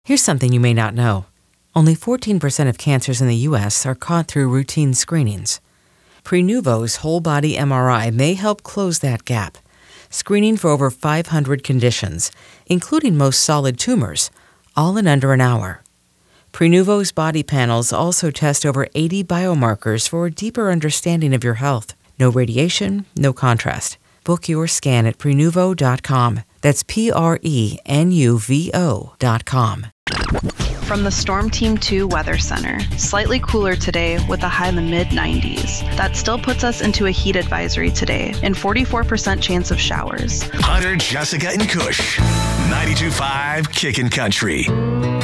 Here's something you may not know. Only 14% of cancers in the U.S. are caught through routine screenings. Prenuvo's whole-body MRI may help close that gap, screening for over 500 conditions, including most solid tumors, all in under an hour. Prenuvo's body panels also test over 80 biomarkers for a deeper understanding of your health. No radiation, no contrast. Book your scan at Prenuvo.com. That's Prenuvo.com. From the Storm Team 2 Weather Center, slightly cooler today with a high in the mid-90s. That still puts us into a heat advisory today and 44% chance of showers. Hunter, Jessica, and Kush. 92.5 Kickin' Country.